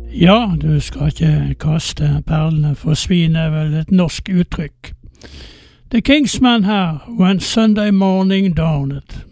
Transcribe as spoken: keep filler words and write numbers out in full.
Ja, du skal ikke kaste perlene for svin er vel et norsk uttrykk. The Kingsmen her, When Sunday Morning Dawned.